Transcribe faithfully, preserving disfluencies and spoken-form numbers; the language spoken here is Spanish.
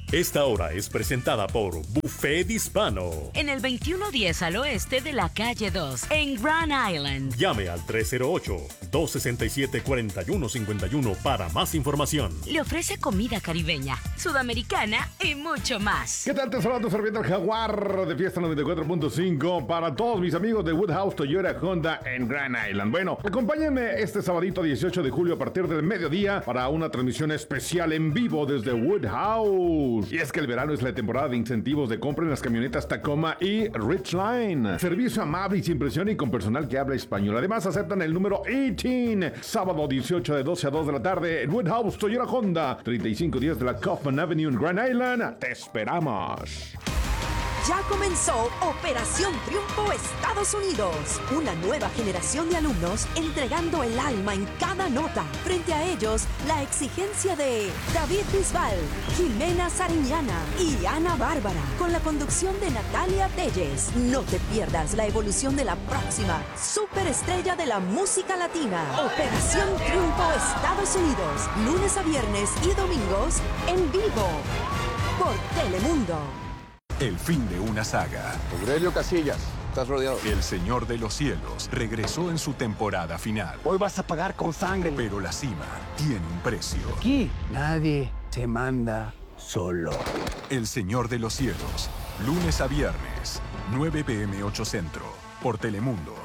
Esta hora es presentada por Buffet Hispano. En el veintiuno diez al oeste de la calle dos, en Grand Island. Llame al tres cero ocho, dos seis siete, cuatro uno cinco uno para más información. Le ofrece comida caribeña, sudamericana y mucho más. ¿Qué tal? Te saluda tu serviente el Jaguar de Fiesta noventa y cuatro punto cinco para todos mis amigos de Woodhouse Toyota Honda en Grand Island. Bueno, acompáñenme este sabadito dieciocho de julio a partir del mediodía para una transmisión especial en vivo desde Woodhouse. Y es que el verano es la temporada de incentivos de compra en las camionetas Tacoma y Ridgeline. Servicio amable y sin presión y con personal que habla español. Además aceptan el número dieciocho. Sábado dieciocho de doce a dos de la tarde en Woodhouse Toyota Honda. treinta y cinco días de la Kaufman Avenue en Grand Island. Te esperamos. Ya comenzó Operación Triunfo Estados Unidos. Una nueva generación de alumnos entregando el alma en cada nota. Frente a ellos, la exigencia de David Bisbal, Jimena Sariñana y Ana Bárbara. Con la conducción de Natalia Telles. No te pierdas la evolución de la próxima superestrella de la música latina. Operación Triunfo Estados Unidos. Lunes a viernes y domingos en vivo. Por Telemundo. El fin de una saga. Aurelio Casillas, estás rodeado. El Señor de los Cielos regresó en su temporada final. Hoy vas a pagar con sangre. Pero la cima tiene un precio. Aquí nadie se manda solo. El Señor de los Cielos, lunes a viernes, nueve p m ocho Centro, por Telemundo.